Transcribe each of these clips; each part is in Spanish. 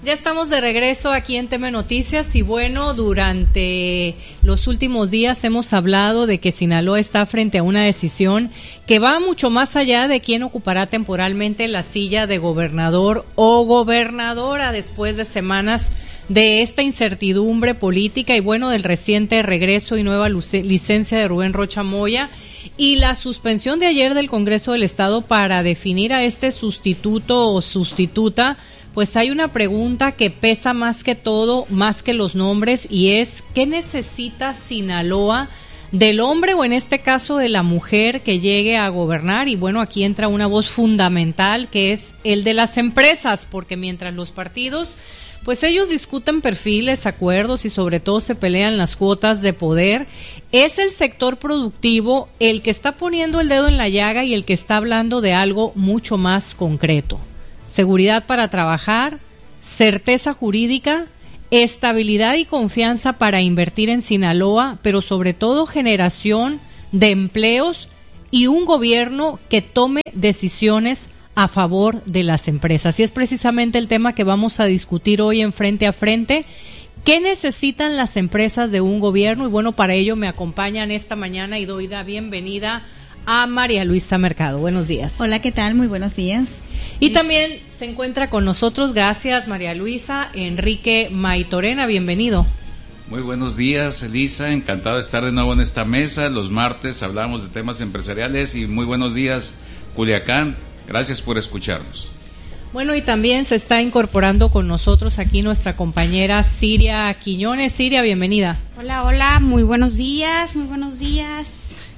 Ya estamos de regreso aquí en TM Noticias y bueno, durante los últimos días hemos hablado de que Sinaloa está frente a una decisión que va mucho más allá de quién ocupará temporalmente la silla de gobernador o gobernadora después de semanas de esta incertidumbre política y bueno, del reciente regreso y nueva licencia de Rubén Rocha Moya y la suspensión de ayer del Congreso del Estado para definir a este sustituto o sustituta. Pues hay una pregunta que pesa más que todo, más que los nombres, y es ¿qué necesita Sinaloa del hombre o en este caso de la mujer que llegue a gobernar? Y bueno, aquí entra una voz fundamental que es el de las empresas, porque mientras los partidos, pues ellos discuten perfiles, acuerdos y sobre todo se pelean las cuotas de poder, es el sector productivo el que está poniendo el dedo en la llaga y el que está hablando de algo mucho más concreto. Seguridad para trabajar, certeza jurídica, estabilidad y confianza para invertir en Sinaloa, pero sobre todo generación de empleos y un gobierno que tome decisiones a favor de las empresas. Y es precisamente el tema que vamos a discutir hoy en Frente a Frente. ¿Qué necesitan las empresas de un gobierno? Y bueno, para ello me acompañan esta mañana y doy la bienvenida a María Luisa Mercado. Buenos días. Hola, ¿qué tal? Muy buenos días. Y también se encuentra con nosotros, gracias María Luisa, Enrique Maitorena, bienvenido. Muy buenos días, Elisa, encantado de estar de nuevo en esta mesa. Los martes hablamos de temas empresariales y muy buenos días, Culiacán. Gracias por escucharnos. Bueno, y también se está incorporando con nosotros aquí nuestra compañera Siria Quiñones. Siria, bienvenida. Hola, muy buenos días, muy buenos días.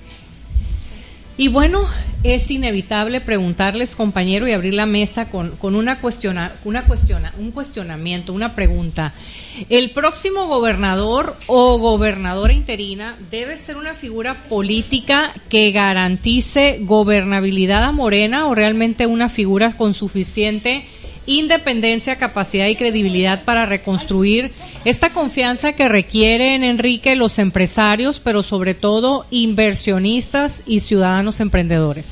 Y bueno, es inevitable preguntarles, compañero, y abrir la mesa con un cuestionamiento, una pregunta. ¿El próximo gobernador o gobernadora interina debe ser una figura política que garantice gobernabilidad a Morena o realmente una figura con suficiente independencia, capacidad y credibilidad para reconstruir esta confianza que requieren, Enrique, los empresarios, pero sobre todo inversionistas y ciudadanos emprendedores?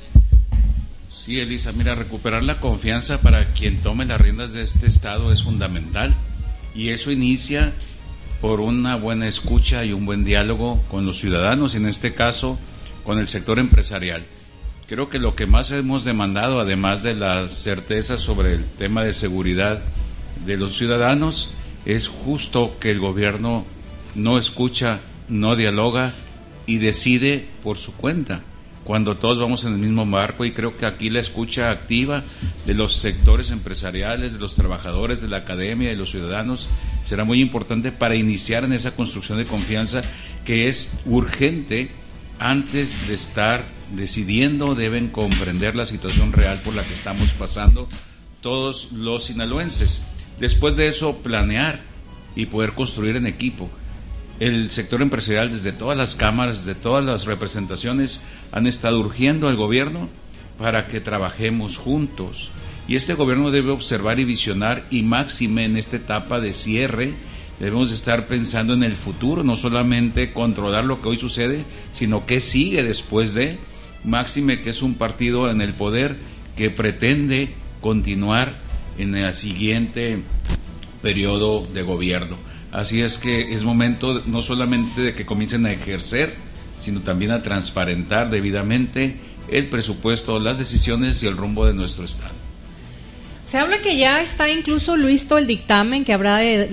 Sí, Elisa, mira, recuperar la confianza para quien tome las riendas de este estado es fundamental y eso inicia por una buena escucha y un buen diálogo con los ciudadanos, en este caso con el sector empresarial. Creo que lo que más hemos demandado, además de la certeza sobre el tema de seguridad de los ciudadanos, es justo que el gobierno no escucha, no dialoga y decide por su cuenta, cuando todos vamos en el mismo marco, y creo que aquí la escucha activa de los sectores empresariales, de los trabajadores, de la academia, de los ciudadanos, será muy importante para iniciar en esa construcción de confianza que es urgente. Antes de estar decidiendo, deben comprender la situación real por la que estamos pasando todos los sinaloenses. Después de eso, planear y poder construir en equipo. El sector empresarial, desde todas las cámaras, desde todas las representaciones, han estado urgiendo al gobierno para que trabajemos juntos. Y este gobierno debe observar y visionar, y máxime en esta etapa de cierre. Debemos estar pensando en el futuro, no solamente controlar lo que hoy sucede, sino qué sigue después de, máxime que es un partido en el poder que pretende continuar en el siguiente periodo de gobierno. Así es que es momento no solamente de que comiencen a ejercer, sino también a transparentar debidamente el presupuesto, las decisiones y el rumbo de nuestro estado. Se habla que ya está incluso listo el dictamen que habrá de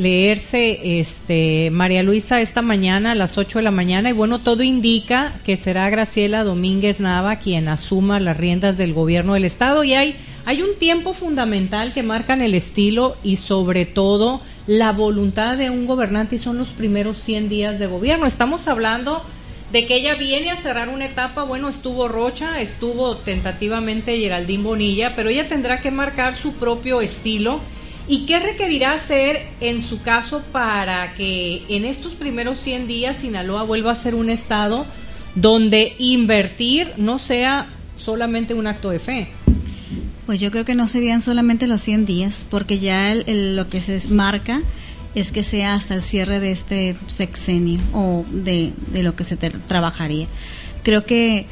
leerse, María Luisa, esta mañana a las 8 de la mañana, y bueno, todo indica que será Graciela Domínguez Nava quien asuma las riendas del gobierno del estado, y hay un tiempo fundamental que marcan el estilo y sobre todo la voluntad de un gobernante, y son los primeros 100 días de gobierno. Estamos hablando de que ella viene a cerrar una etapa. Bueno, estuvo Rocha, estuvo tentativamente Geraldine Bonilla, pero ella tendrá que marcar su propio estilo. ¿Y qué requerirá hacer en su caso para que en estos primeros 100 días Sinaloa vuelva a ser un estado donde invertir no sea solamente un acto de fe? Pues yo creo que no serían solamente los 100 días, porque ya lo que se marca es que sea hasta el cierre de este sexenio o de lo que se trabajaría. Creo que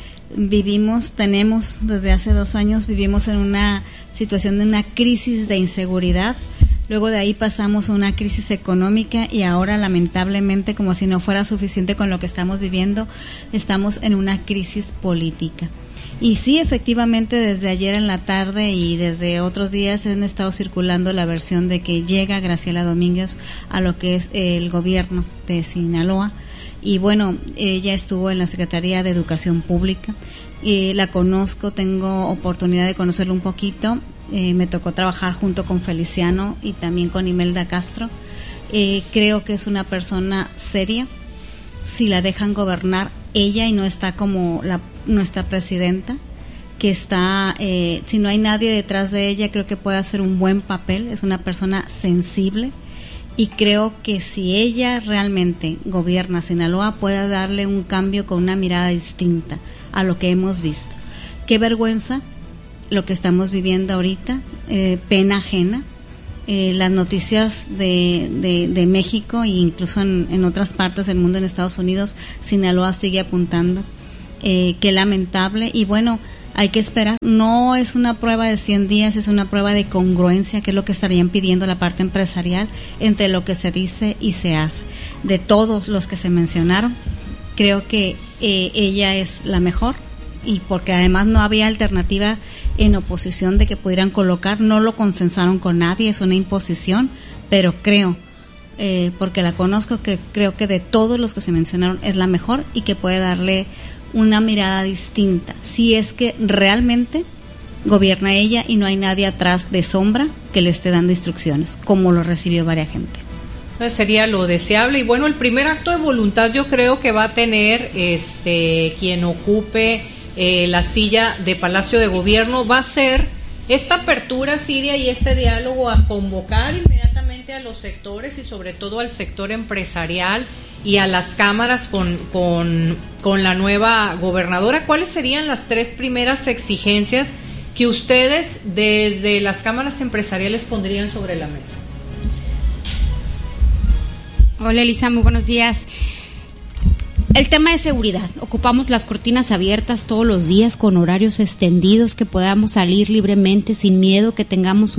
tenemos desde hace 2 años, vivimos en una situación de una crisis de inseguridad Luego de ahí pasamos a una crisis económica y ahora lamentablemente, como si no fuera suficiente con lo que estamos viviendo, estamos en una crisis política. Y sí, efectivamente, desde ayer en la tarde y desde otros días han estado circulando la versión de que llega Graciela Domínguez a lo que es el gobierno de Sinaloa. Y bueno, ella estuvo en la Secretaría de Educación Pública. La conozco, tengo oportunidad de conocerla un poquito. Me tocó trabajar junto con Feliciano y también con Imelda Castro. Creo que es una persona seria. Si la dejan gobernar ella y no está como nuestra presidenta, que está, si no hay nadie detrás de ella, creo que puede hacer un buen papel. Es una persona sensible y creo que si ella realmente gobierna Sinaloa, pueda darle un cambio con una mirada distinta a lo que hemos visto. Qué vergüenza lo que estamos viviendo ahorita, pena ajena. Las noticias de México e incluso en otras partes del mundo, en Estados Unidos, Sinaloa sigue apuntando. Qué lamentable. Y bueno, hay que esperar. No es una prueba de 100 días, es una prueba de congruencia, que es lo que estarían pidiendo la parte empresarial entre lo que se dice y se hace. De todos los que se mencionaron, creo que ella es la mejor, y porque además no había alternativa en oposición de que pudieran colocar, no lo consensaron con nadie, es una imposición, pero creo, porque la conozco, creo que de todos los que se mencionaron es la mejor y que puede darle una mirada distinta, si es que realmente gobierna ella y no hay nadie atrás de sombra que le esté dando instrucciones, como lo recibió varias gente. Entonces sería lo deseable. Y bueno, el primer acto de voluntad yo creo que va a tener quien ocupe la silla de Palacio de Gobierno, va a ser esta apertura, Siria, y este diálogo a convocar inmediatamente a los sectores y sobre todo al sector empresarial y a las cámaras con la nueva gobernadora. ¿Cuáles serían las 3 primeras exigencias que ustedes desde las cámaras empresariales pondrían sobre la mesa? Hola, Elisa, muy buenos días. El tema de seguridad. Ocupamos las cortinas abiertas todos los días con horarios extendidos, que podamos salir libremente, sin miedo, que tengamos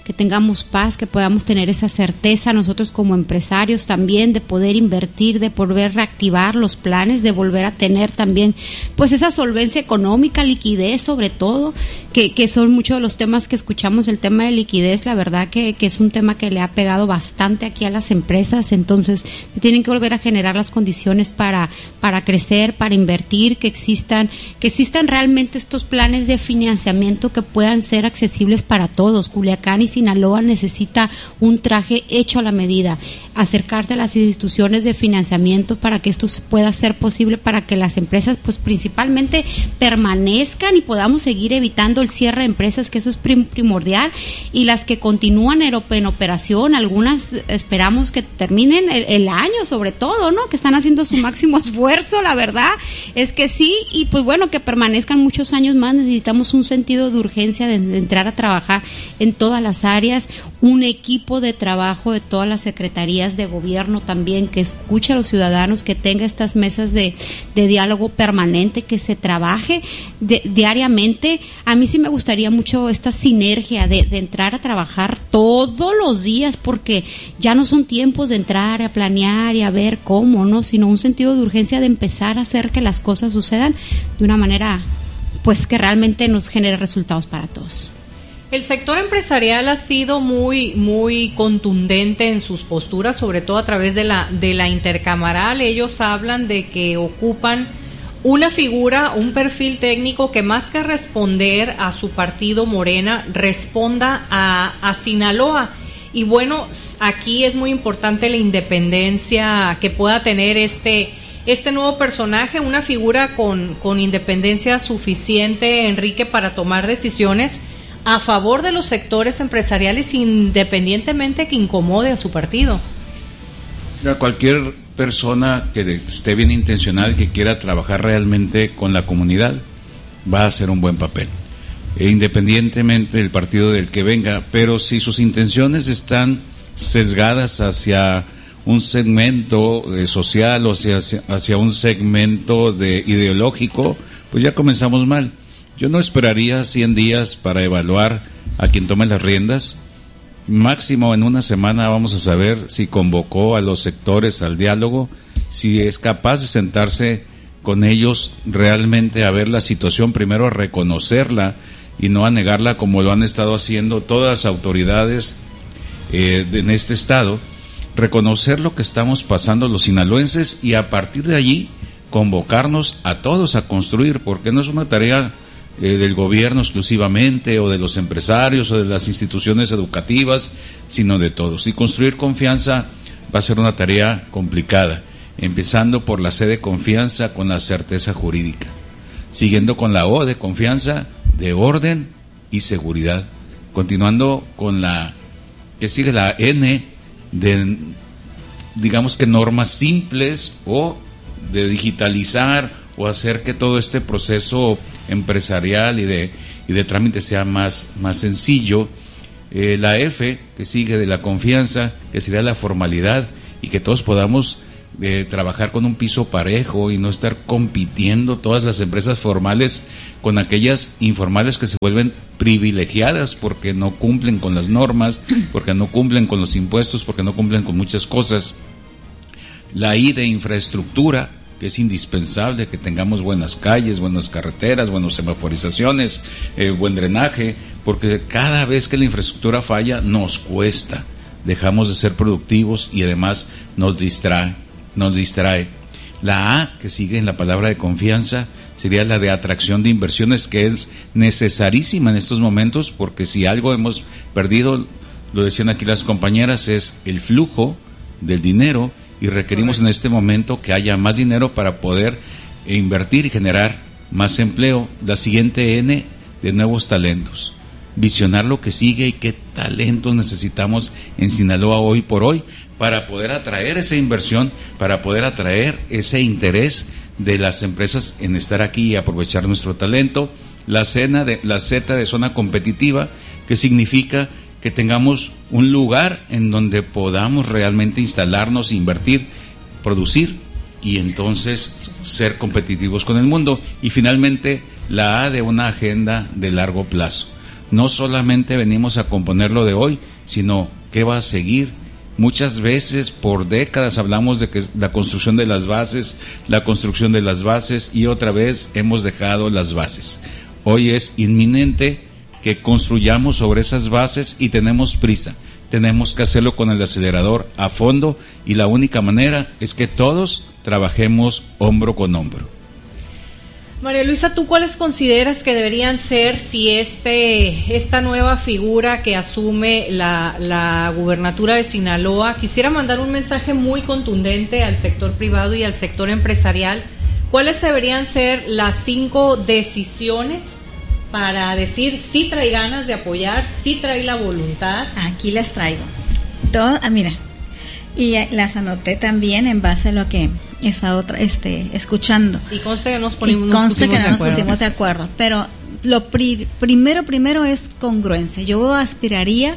paz, que podamos tener esa certeza nosotros como empresarios también de poder invertir, de poder reactivar los planes, de volver a tener también pues esa solvencia económica, liquidez sobre todo, que son muchos de los temas que escuchamos. El tema de liquidez, la verdad que es un tema que le ha pegado bastante aquí a las empresas. Entonces tienen que volver a generar las condiciones para crecer, para invertir, que existan realmente estos planes de financiamiento que puedan ser accesibles para todos. Culiacán y Sinaloa necesita un traje hecho a la medida, acercarte a las instituciones de financiamiento para que esto pueda ser posible, para que las empresas pues principalmente permanezcan y podamos seguir evitando el cierre de empresas, que eso es primordial, y las que continúan en operación, algunas esperamos que terminen el año sobre todo, ¿no? Que están haciendo su máximo esfuerzo, la verdad es que sí, y pues bueno, que permanezcan muchos años más. Necesitamos un sentido de urgencia de entrar a trabajar en todas las áreas, un equipo de trabajo de todas las secretarías de gobierno también, que escuche a los ciudadanos, que tenga estas mesas de diálogo permanente, que se trabaje diariamente. A mí sí me gustaría mucho esta sinergia de entrar a trabajar todos los días, porque ya no son tiempos de entrar a planear y a ver cómo, ¿no? Sino un sentido de urgencia de empezar a hacer que las cosas sucedan de una manera pues que realmente nos genere resultados para todos. El sector empresarial ha sido muy contundente en sus posturas, sobre todo a través de la intercamaral. Ellos hablan de que ocupan una figura, un perfil técnico que más que responder a su partido Morena, responda a Sinaloa. Y bueno, aquí es muy importante la independencia que pueda tener este nuevo personaje, una figura con independencia suficiente, Enrique, para tomar decisiones a favor de los sectores empresariales, independientemente que incomode a su partido. Cualquier persona que esté bien intencionada y que quiera trabajar realmente con la comunidad va a hacer un buen papel, independientemente del partido del que venga. Pero si sus intenciones están sesgadas hacia un segmento social o hacia un segmento ideológico, pues ya comenzamos mal. Yo no esperaría 100 días para evaluar a quien tome las riendas. máximo en una semana vamos a saber si convocó a los sectores al diálogo, si es capaz de sentarse con ellos realmente a ver la situación, primero a reconocerla y no a negarla como lo han estado haciendo todas las autoridades en este estado, reconocer lo que estamos pasando los sinaloenses y a partir de allí convocarnos a todos a construir, porque no es una tarea del gobierno exclusivamente o de los empresarios o de las instituciones educativas, sino de todos. Y construir confianza va a ser una tarea complicada, empezando por la C de confianza con la certeza jurídica, siguiendo con la O de confianza de orden y seguridad, continuando con la que sigue la N de, digamos que normas simples o de digitalizar o hacer que todo este proceso empresarial y de trámite sea más sencillo. La F que sigue de la confianza, que sería la formalidad y que todos podamos trabajar con un piso parejo y no estar compitiendo todas las empresas formales con aquellas informales que se vuelven privilegiadas porque no cumplen con las normas, porque no cumplen con los impuestos, porque no cumplen con muchas cosas. La I de infraestructura, que es indispensable que tengamos buenas calles, buenas carreteras, buenas semaforizaciones, buen drenaje, porque cada vez que la infraestructura falla nos cuesta, dejamos de ser productivos y además nos distrae. La A, que sigue en la palabra de confianza, sería la de atracción de inversiones, que es necesarísima en estos momentos, porque si algo hemos perdido, lo decían aquí las compañeras, es el flujo del dinero, y requerimos en este momento que haya más dinero para poder invertir y generar más empleo. La siguiente N de nuevos talentos, visionar lo que sigue y qué talentos necesitamos en Sinaloa hoy por hoy para poder atraer esa inversión, para poder atraer ese interés de las empresas en estar aquí y aprovechar nuestro talento. La Z de zona competitiva, que significa que tengamos un lugar en donde podamos realmente instalarnos, invertir, producir y entonces ser competitivos con el mundo. Y finalmente la A de una agenda de largo plazo. No solamente venimos a componer lo de hoy, sino qué va a seguir. Muchas veces por décadas hablamos de que la construcción de las bases y otra vez hemos dejado las bases. Hoy es inminente que construyamos sobre esas bases y tenemos prisa. Tenemos que hacerlo con el acelerador a fondo y la única manera es que todos trabajemos hombro con hombro. María Luisa, ¿tú cuáles consideras que deberían ser si esta nueva figura que asume la gubernatura de Sinaloa? Quisiera mandar un mensaje muy contundente al sector privado y al sector empresarial. ¿Cuáles deberían ser las 5 decisiones para decir si trae ganas de apoyar, si trae la voluntad? Aquí las traigo. Mira, y las anoté también en base a lo que he estado escuchando. Y conste que no nos pusimos de acuerdo. Pero lo primero es congruencia. Yo aspiraría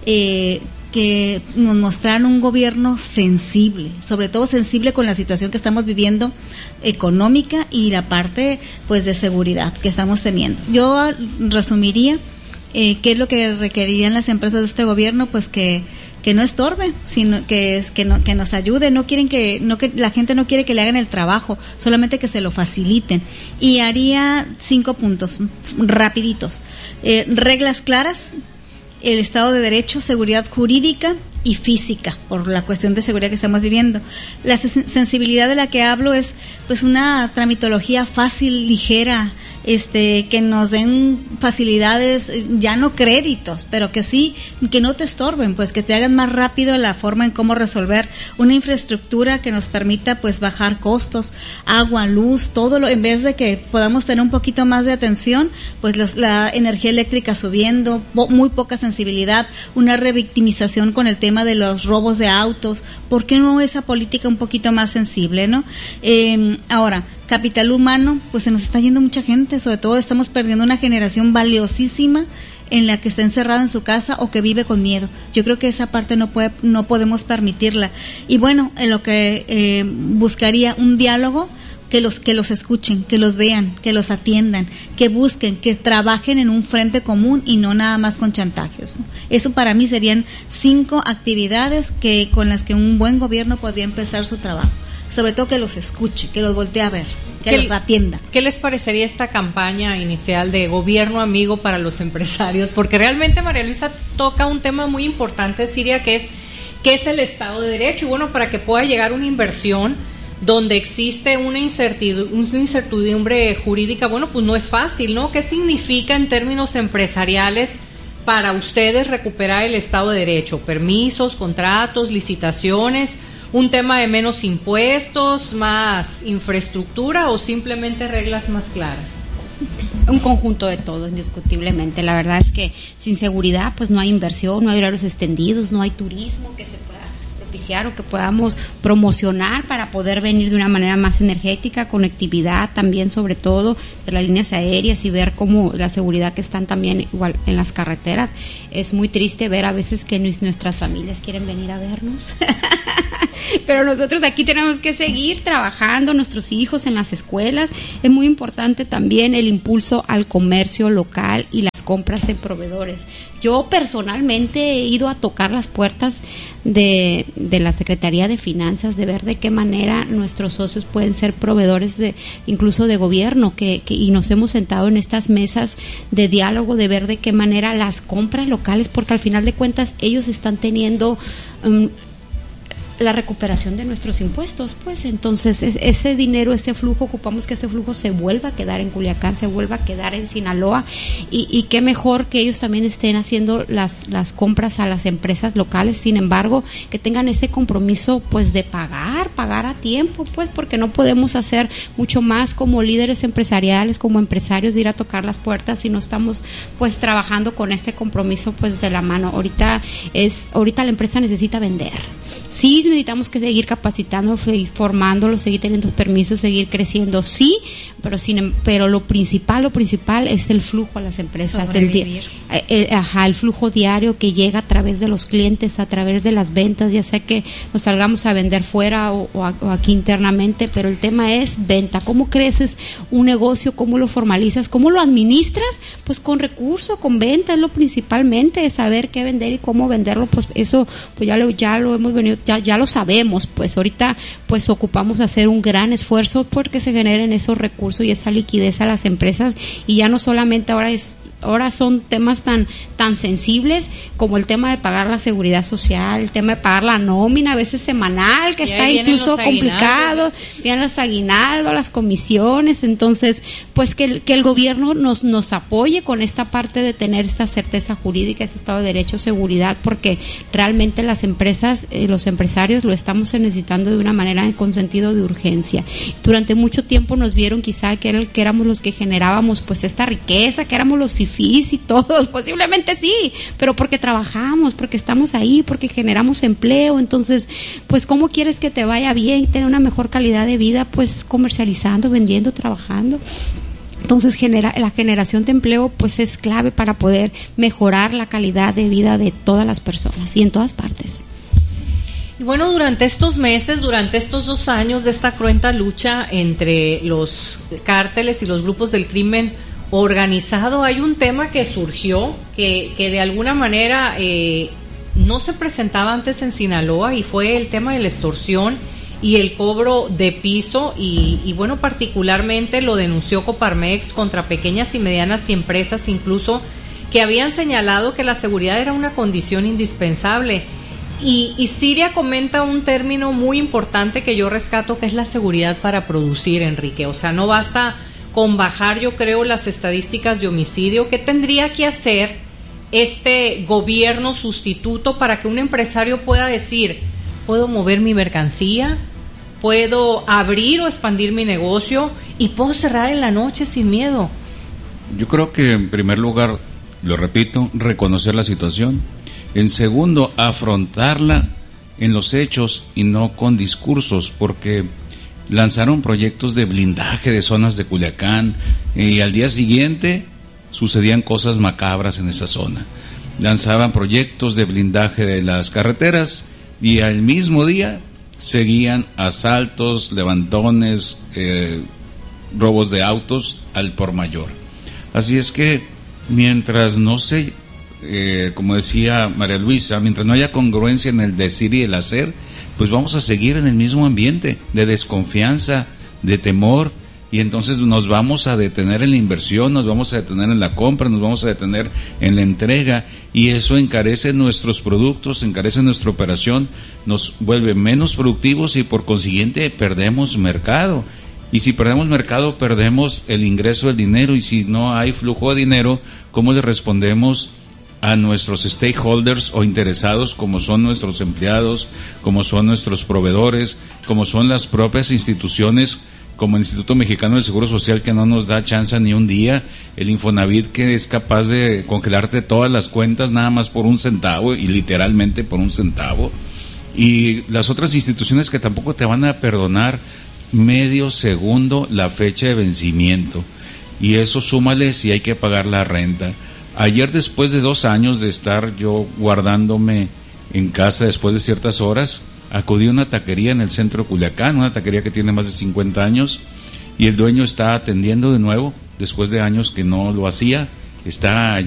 que nos mostraran un gobierno sensible, sobre todo sensible con la situación que estamos viviendo económica y la parte pues de seguridad que estamos teniendo. Yo resumiría qué es lo que requerirían las empresas de este gobierno, pues que no estorbe, sino que nos ayude. No quieren que la gente no quiere que le hagan el trabajo, solamente que se lo faciliten. Y haría 5 puntos rapiditos. Reglas claras, el Estado de Derecho, seguridad jurídica y física, por la cuestión de seguridad que estamos viviendo. La sensibilidad de la que hablo es pues una tramitología fácil, ligera, que nos den facilidades, ya no créditos, pero que sí, que no te estorben, pues que te hagan más rápido la forma en cómo resolver una infraestructura que nos permita pues bajar costos, agua, luz, todo en vez de que podamos tener un poquito más de atención, pues la energía eléctrica subiendo, muy poca sensibilidad, una revictimización con el tema de los robos de autos. ¿Por qué no esa política un poquito más sensible, no? Ahora, capital humano, pues se nos está yendo mucha gente, sobre todo estamos perdiendo una generación valiosísima en la que está encerrada en su casa o que vive con miedo. Yo creo que esa parte no podemos permitirla. Y bueno, en lo que buscaría un diálogo que los escuchen, que los vean, que los atiendan, que busquen, que trabajen en un frente común y no nada más con chantajes, ¿no? Eso para mí serían 5 actividades con las que un buen gobierno podría empezar su trabajo. Sobre todo que los escuche, que los voltee a ver, que los atienda. ¿Qué les parecería esta campaña inicial de gobierno amigo para los empresarios? Porque realmente María Luisa toca un tema muy importante, Siria, que es el Estado de Derecho. Y bueno, para que pueda llegar una inversión donde existe una incertidumbre jurídica, bueno, pues no es fácil, ¿no? ¿Qué significa en términos empresariales para ustedes recuperar el Estado de Derecho? Permisos, contratos, licitaciones, un tema de menos impuestos, más infraestructura o simplemente reglas más claras. Un conjunto de todo, indiscutiblemente. La verdad es que sin seguridad pues no hay inversión, no hay horarios extendidos, no hay turismo que se pueda propiciar o que podamos promocionar para poder venir de una manera más energética, conectividad también, sobre todo de las líneas aéreas, y ver cómo la seguridad que están también igual en las carreteras. Es muy triste ver a veces que nuestras familias quieren venir a vernos pero nosotros aquí tenemos que seguir trabajando, nuestros hijos en las escuelas. Es muy importante también el impulso al comercio local y las compras en proveedores. Yo personalmente he ido a tocar las puertas de la Secretaría de Finanzas, de ver de qué manera nuestros socios pueden ser proveedores incluso de gobierno, y nos hemos sentado en estas mesas de diálogo, de ver de qué manera las compras locales, porque al final de cuentas ellos están teniendo la recuperación de nuestros impuestos, pues entonces ese dinero, ese flujo, ocupamos que ese flujo se vuelva a quedar en Culiacán, se vuelva a quedar en Sinaloa, y qué mejor que ellos también estén haciendo las compras a las empresas locales. Sin embargo, que tengan ese compromiso pues de pagar a tiempo, pues porque no podemos hacer mucho más como líderes empresariales, como empresarios, de ir a tocar las puertas si no estamos pues trabajando con este compromiso pues de la mano. Ahorita la empresa necesita vender. Sí, necesitamos que seguir capacitando, seguir formándolo, seguir teniendo permisos, seguir creciendo, sí, pero lo principal es el flujo a las empresas, el flujo diario que llega a través de los clientes, a través de las ventas, ya sea que nos salgamos a vender fuera o aquí internamente, pero el tema es venta. ¿Cómo creces un negocio? ¿Cómo lo formalizas? ¿Cómo lo administras? Pues con recursos, con venta, es lo principalmente, saber qué vender y cómo venderlo. Pues eso pues ya lo hemos venido, ya lo sabemos, pues ahorita pues ocupamos hacer un gran esfuerzo porque se generen esos recursos y esa liquidez a las empresas, y ya no solamente ahora son temas tan sensibles como el tema de pagar la seguridad social, el tema de pagar la nómina, a veces semanal, que está incluso complicado, vienen los aguinaldos, las comisiones. Entonces pues que el gobierno nos apoye con esta parte de tener esta certeza jurídica, ese Estado de Derecho, seguridad, porque realmente las empresas, los empresarios lo estamos necesitando de una manera con sentido de urgencia. Durante mucho tiempo nos vieron quizá que éramos los que generábamos pues esta riqueza, que éramos los fifís y todo, posiblemente sí, pero porque trabajamos, porque estamos ahí, porque generamos empleo. Entonces pues ¿cómo quieres que te vaya bien, tener una mejor calidad de vida? Pues comercializando, vendiendo, trabajando. Entonces la generación de empleo pues es clave para poder mejorar la calidad de vida de todas las personas y en todas partes. Y bueno, durante estos meses, durante estos 2 años de esta cruenta lucha entre los cárteles y los grupos del crimen organizado, hay un tema que surgió que de alguna manera no se presentaba antes en Sinaloa, y fue el tema de la extorsión y el cobro de piso, y bueno, particularmente lo denunció Coparmex contra pequeñas y medianas empresas, incluso que habían señalado que la seguridad era una condición indispensable. Y Siria comenta un término muy importante que yo rescato, que es la seguridad para producir, Enrique. O sea, no basta con bajar, yo creo, las estadísticas de homicidio. ¿Qué tendría que hacer este gobierno sustituto para que un empresario pueda decir: puedo mover mi mercancía, puedo abrir o expandir mi negocio y puedo cerrar en la noche sin miedo? Yo creo que en primer lugar, lo repito, reconocer la situación. En segundo, afrontarla en los hechos y no con discursos, porque lanzaron proyectos de blindaje de zonas de Culiacán y al día siguiente sucedían cosas macabras en esa zona. Lanzaban proyectos de blindaje de las carreteras y al mismo día seguían asaltos, levantones, robos de autos al por mayor. Así es que mientras no se, como decía María Luisa, mientras no haya congruencia en el decir y el hacer, pues vamos a seguir en el mismo ambiente de desconfianza, de temor, y entonces nos vamos a detener en la inversión, nos vamos a detener en la compra, nos vamos a detener en la entrega, y eso encarece nuestros productos, encarece nuestra operación, nos vuelve menos productivos y por consiguiente perdemos mercado. Y si perdemos mercado, perdemos el ingreso del dinero, y si no hay flujo de dinero, ¿cómo le respondemos a nuestros stakeholders o interesados, como son nuestros empleados, como son nuestros proveedores, como son las propias instituciones, como el Instituto Mexicano del Seguro Social, que no nos da chance ni un día, el Infonavit, que es capaz de congelarte todas las cuentas nada más por $1, y literalmente por $1, y las otras instituciones que tampoco te van a perdonar medio segundo la fecha de vencimiento, y eso súmale si hay que pagar la renta. Ayer, después de 2 años de estar yo guardándome en casa después de ciertas horas, acudí a una taquería en el centro de Culiacán, una taquería que tiene más de 50 años, y el dueño está atendiendo de nuevo, después de años que no lo hacía, está